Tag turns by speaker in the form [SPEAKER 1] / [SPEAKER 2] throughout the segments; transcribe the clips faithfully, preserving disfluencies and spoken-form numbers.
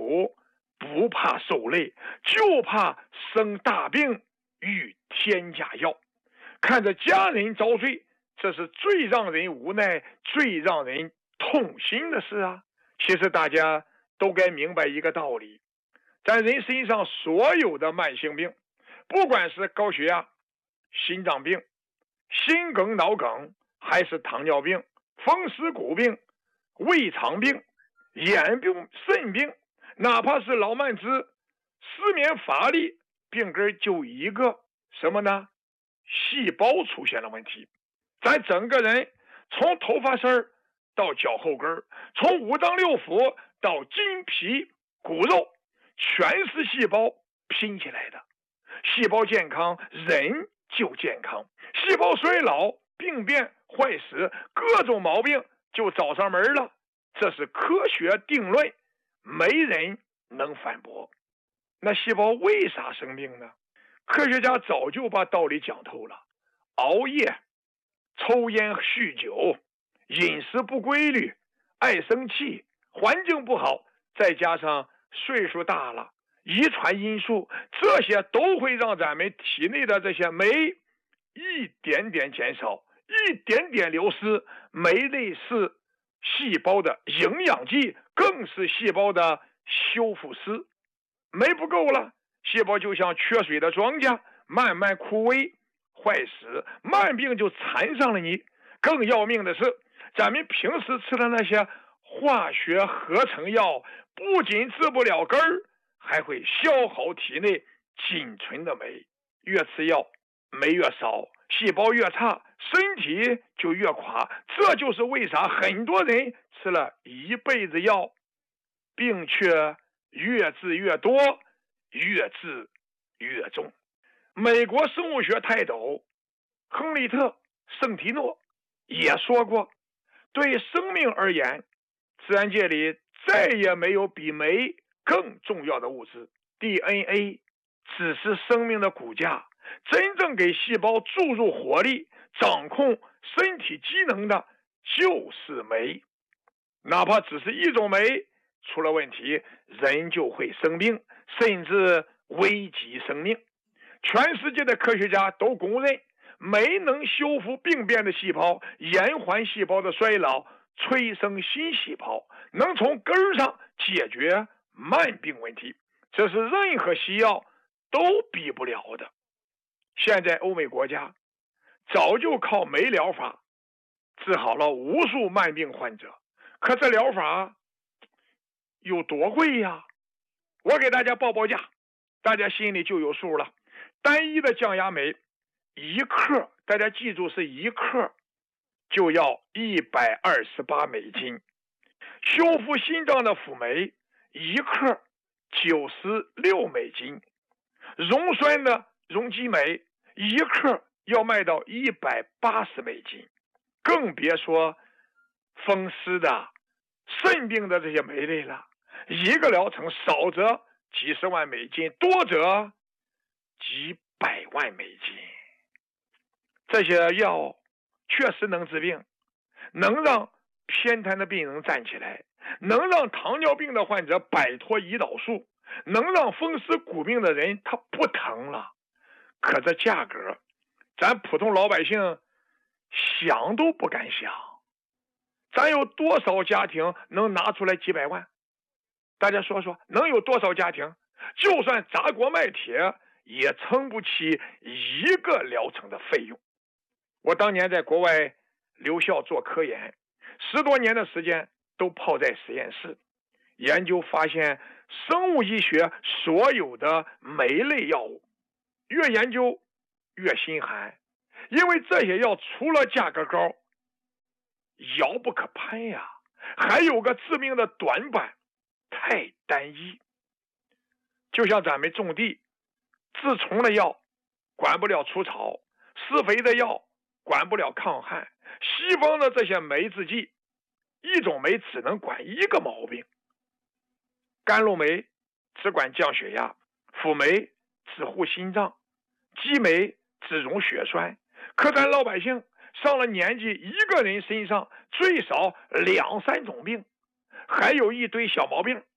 [SPEAKER 1] 苦，不怕受累，就怕生大病遇添加药。看着家人遭罪，这是最让人无奈、最让人痛心的事啊！其实大家都该明白一个道理，在人身上所有的慢性病，不管是高血压、心脏病、心梗、脑梗，还是糖尿病、风湿骨病、胃肠病、眼病、肾病，哪怕是老慢支、失眠乏力，病根就一个什么呢？细胞出现了问题。咱整个人从头发丝儿到脚后跟，从五脏六腑到筋皮骨肉，全是细胞拼起来的。细胞健康，人就健康；细胞衰老，病变坏死，各种毛病就找上门了。这是科学定论，没人能反驳。那细胞为啥生病呢？科学家早就把道理讲透了。熬夜、抽烟、酗酒、饮食不规律、爱生气、环境不好，再加上岁数大了，遗传因素，这些都会让咱们体内的这些酶一点点减少，一点点流失。酶类是细胞的营养剂，更是细胞的修复师。酶不够了，细胞就像缺水的庄稼，慢慢枯萎坏死，慢病就缠上了你。更要命的是，咱们平时吃的那些化学合成药，不仅治不了根儿，还会消耗体内仅存的酶。越吃药，酶越少，细胞越差，身体就越垮。这就是为啥很多人吃了一辈子药，病却越治越多，越治越重。美国生物学泰斗亨利特·圣提诺也说过，对生命而言，自然界里再也没有比酶更重要的物质。 D N A 只是生命的骨架，真正给细胞注入活力、掌控身体机能的就是酶。哪怕只是一种酶出了问题，人就会生病，甚至危及生命。全世界的科学家都公认，酶能修复病变的细胞，延缓细胞的衰老，催生新细胞，能从根儿上解决慢病问题。这是任何西药都比不了的。现在欧美国家早就靠酶疗法治好了无数慢病患者，可这疗法有多贵呀？我给大家报报价，大家心里就有数了。单一的降压酶一克，大家记住是一克，就要一百二十八美金。修复心脏的辅酶一克九十六美金。溶栓的溶激酶一克要卖到一百八十美金。更别说风湿的、肾病的这些酶类了，一个疗程少则几十万美金，多则几百万美金。这些药确实能治病，能让偏瘫的病人站起来，能让糖尿病的患者摆脱胰岛素，能让风湿骨病的人他不疼了。可这价格，咱普通老百姓想都不敢想。咱有多少家庭能拿出来几百万？大家说说，能有多少家庭就算砸锅卖铁也撑不起一个疗程的费用？我当年在国外留校做科研，十多年的时间都泡在实验室研究，发现生物医学所有的酶类药物越研究越心寒，因为这些药除了价格高，遥不可攀呀，还有个致命的短板，太单一。就像咱们种地，治虫的药管不了除草，施肥的药管不了抗旱。西方的这些酶制剂，一种酶只能管一个毛病。甘露酶只管降血压，辅酶只护心脏，激酶只溶血栓。可咱老百姓上了年纪，一个人身上最少两三种病，还有一堆小毛病，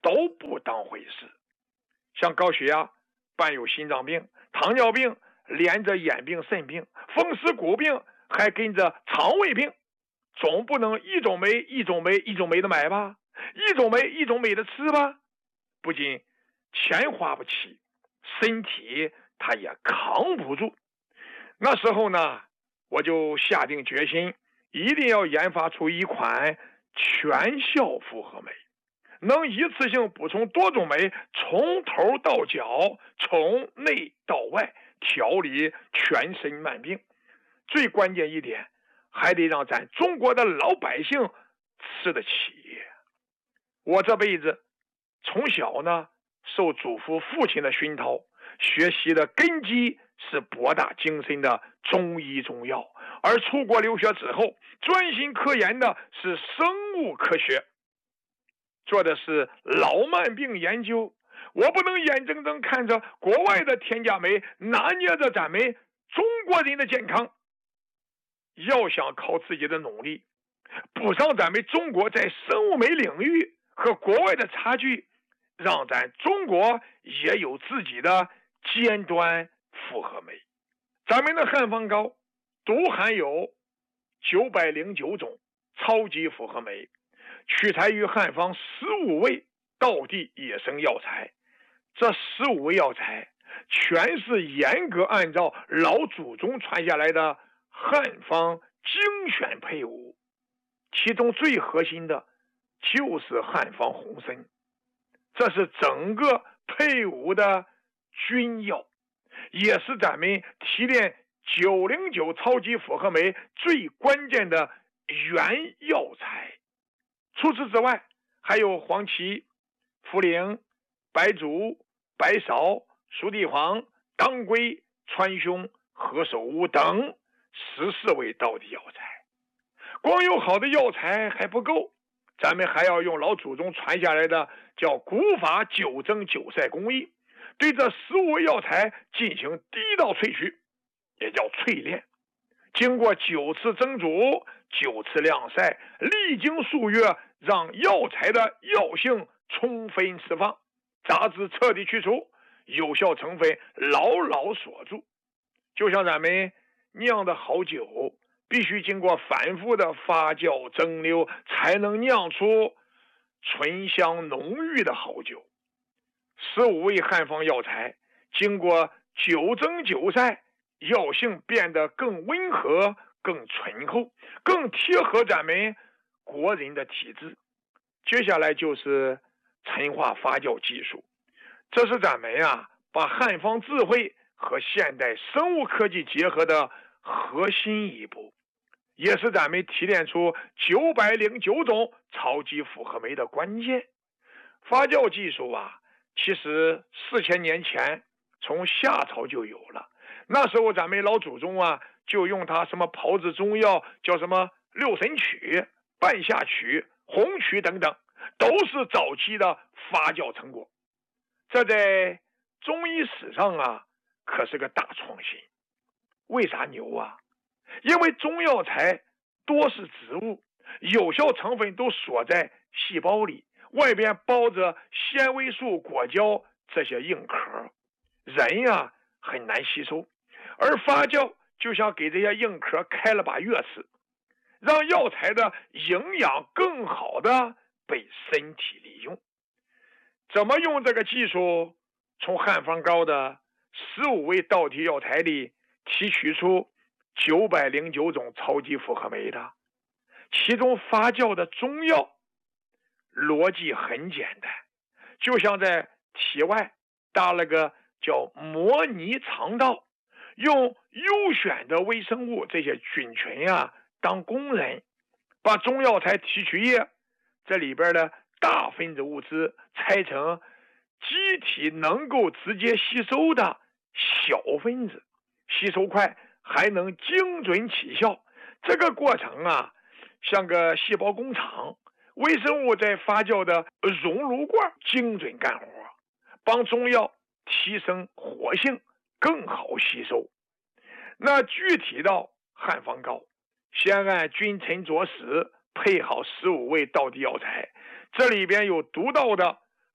[SPEAKER 1] 都不当回事。像高血压伴有心脏病、糖尿病，连着眼病、肾病、风湿骨病，还跟着肠胃病，总不能一种没一种没一种没的买吧，一种没一种没的吃吧，不仅钱花不起，身体他也扛不住。那时候呢，我就下定决心，一定要研发出一款全效复合酶，能一次性补充多种酶，从头到脚，从内到外调理全身慢病。最关键一点，还得让咱中国的老百姓吃得起。我这辈子从小呢，受祖父父亲的熏陶，学习的根基是博大精深的中医中药，而出国留学之后，专心科研的是生物科学，做的是老慢病研究。我不能眼睁睁看着国外的添加酶拿捏着咱们中国人的健康，要想靠自己的努力补上咱们中国在生物酶领域和国外的差距，让咱中国也有自己的尖端复合酶。咱们的汉方膏独含有九百零九种超级复合酶，取材于汉方十五味道地野生药材。这十五味药材全是严格按照老祖宗传下来的汉方精选配伍，其中最核心的就是汉方红参，这是整个配伍的君药，也是咱们提炼九零九超级复合酶最关键的原药材。除此之外，还有黄芪、茯苓、白术、白芍、熟地黄、当归、川芎、何首乌等十四味道地药材。光有好的药材还不够，咱们还要用老祖宗传下来的叫古法九蒸九晒工艺，对这十五味药材进行第一道萃取，也叫淬炼。经过九次蒸煮、九次晾晒，历经数月，让药材的药性充分释放，杂质彻底去除，有效成分牢牢锁住。就像咱们酿的好酒，必须经过反复的发酵蒸馏，才能酿出醇香浓郁的好酒。十五味汉方药材经过九蒸九晒，药性变得更温和、更醇厚，更贴合咱们国人的体质。接下来就是陈化发酵技术，这是咱们啊把汉方智慧和现代生物科技结合的核心一步，也是咱们提炼出九百零九种超级复合酶的关键。发酵技术啊，其实四千年前从夏朝就有了，那时候咱们老祖宗啊就用它什么炮制中药，叫什么六神曲、半夏曲、红曲等等，都是早期的发酵成果。这在中医史上啊可是个大创新。为啥牛啊？因为中药材多是植物，有效成分都锁在细胞里，外边包着纤维素、果胶这些硬壳，人呀很难吸收。而发酵就像给这些硬壳开了把钥匙，让药材的营养更好的被身体利用。怎么用这个技术？从汉方膏的十五味道体药材里提取出九百零九种超级复合酶的，其中发酵的中药逻辑很简单，就像在体外搭了个叫模拟肠道，用优选的微生物这些菌群啊当工人，把中药材提取液这里边的大分子物质拆成机体能够直接吸收的小分子，吸收快还能精准起效。这个过程啊像个细胞工厂，微生物在发酵的熔炉罐精准干活，帮中药提升活性，更好吸收。那具体到汉方膏，先按君臣佐使配好十五味道地药材，这里边有独到的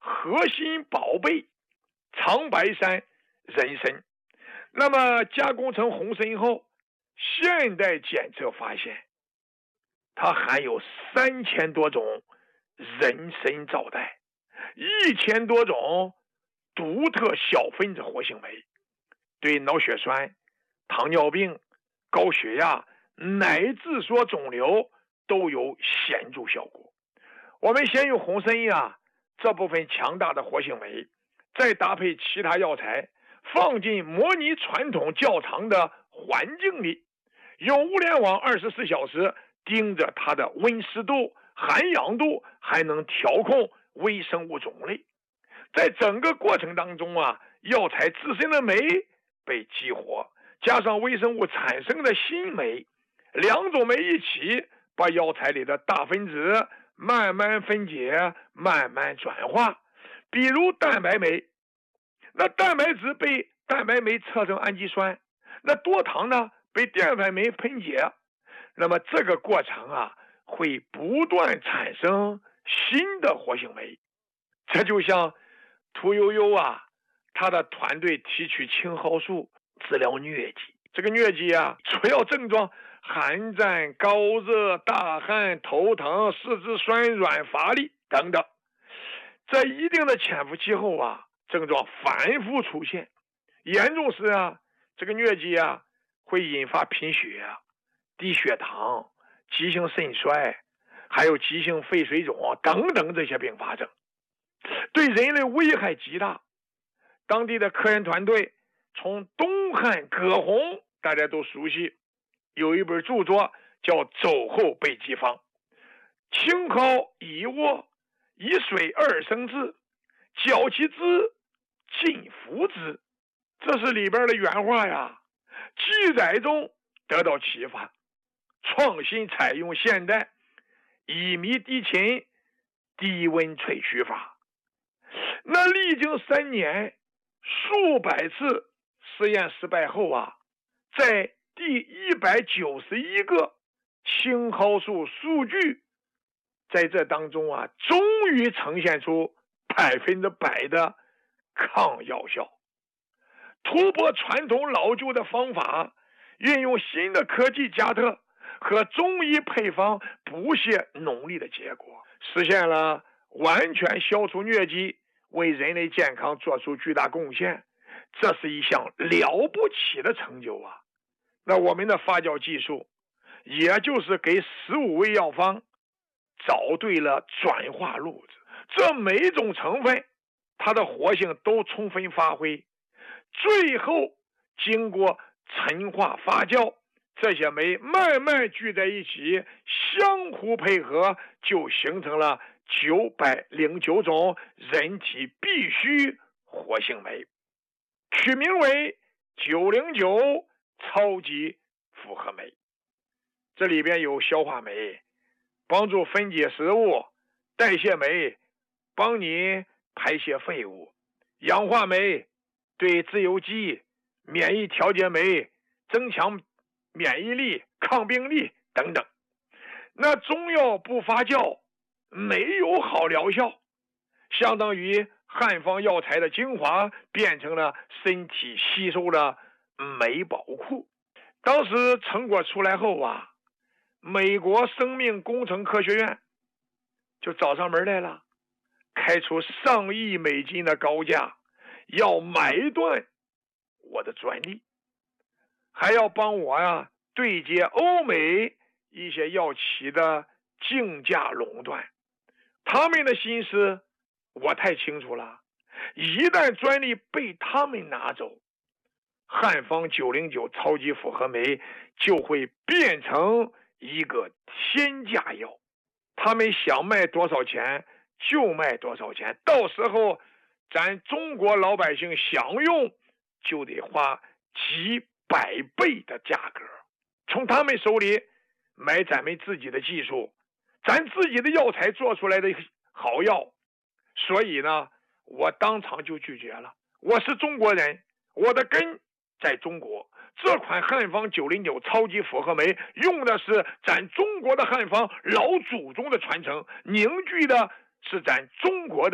[SPEAKER 1] 核心宝贝长白山人参。那么加工成红参后，现代检测发现它含有三千多种人参皂苷，一千多种独特小分子活性酶，对脑血栓、糖尿病、高血压乃至说肿瘤都有显著效果。我们先用红参呀这部分强大的活性酶，再搭配其他药材，放进模拟传统较长的环境里，用物联网二十四小时盯着它的温湿度、含氧度，还能调控微生物种类。在整个过程当中啊，药材自身的酶被激活，加上微生物产生的新酶，两种酶一起把药材里的大分子慢慢分解，慢慢转化。比如蛋白酶，那蛋白质被蛋白酶测成氨基酸，那多糖呢被淀粉酶分解，那么这个过程啊会不断产生新的活性酶。这就像屠呦呦啊，他的团队提取青蒿素治疗疟疾，这个疟疾啊主要症状寒战、高热、大汗、头疼、四肢酸软、乏力等等。在一定的潜伏期后啊，症状反复出现，严重时啊，这个疟疾啊会引发贫血、低血糖、急性肾衰，还有急性肺水肿等等这些并发症，对人类危害极大。当地的科研团队从东汉葛洪，大家都熟悉，有一本著作叫《走后备急方》，青蒿一握，以水二升之，绞其汁，浸服之。这是里边的原话呀。记载中得到启发，创新采用现代乙醚低嗪低温萃取法。那历经三年数百次实验失败后啊，在第一百九十一个青蒿素数据，在这当中啊，终于呈现出百分之百的抗药效，突破传统老旧的方法，运用新的科技加特和中医配方不懈努力的结果，实现了完全消除疟疾，为人类健康做出巨大贡献。这是一项了不起的成就啊！那我们的发酵技术，也就是给十五味药方找对了转化路子，这每种成分它的活性都充分发挥，最后经过陈化发酵，这些酶慢慢聚在一起，相互配合，就形成了九百零九种人体必需活性酶，取名为九零九超级复合酶。这里边有消化酶，帮助分解食物；代谢酶，帮你排泄废物；氧化酶，对自由基；免疫调节酶，增强免疫力、抗病力等等。那中药不发酵，没有好疗效，相当于汉方药材的精华变成了身体吸收的酶宝库。当时成果出来后啊，美国生命工程科学院就找上门来了，开出上亿美金的高价，要买断我的专利，还要帮我呀对接欧美一些药企的竞价垄断。他们的心思我太清楚了，一旦专利被他们拿走，汉方九零九超级复合酶就会变成一个天价药，他们想卖多少钱就卖多少钱，到时候咱中国老百姓享用就得花几百倍的价格，从他们手里买咱们自己的技术，咱自己的药材做出来的好药。所以呢，我当场就拒绝了。我是中国人，我的根在中国，这款汉方九零九超级复合酶用的是咱中国的汉方老祖宗的传承，凝聚的是咱中国的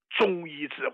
[SPEAKER 1] 中医智慧。